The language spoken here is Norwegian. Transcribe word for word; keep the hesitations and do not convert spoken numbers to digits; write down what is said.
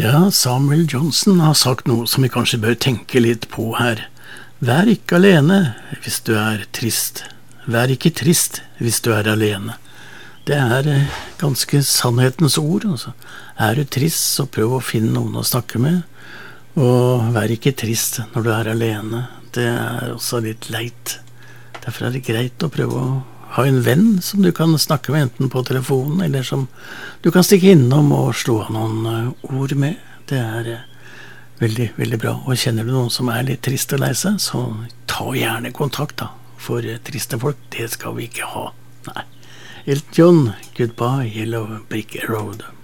Ja, Samuel Johnson har sagt noe som vi kanskje bør tenke litt på her. Vær ikke alene hvis du er trist. Vær ikke trist hvis du er alene. Det er eh, ganske sannhetens ord. Altså. Er du trist, så prøv å finne noen å snakke med. Og vær ikke trist når du er alene. Det er også litt leit. Derfor er det greit å prøve å ha en venn som du kan snakke med, enten på telefonen, eller som du kan stikke innom og slå av noen uh, ord med. Det er uh, veldig, veldig bra. Og kjenner du noen som er litt trist og lei seg, så ta gjerne kontakt da. For uh, triste folk, det skal vi ikke ha. Nei. Elton John, Goodbye Yellow Brick Road.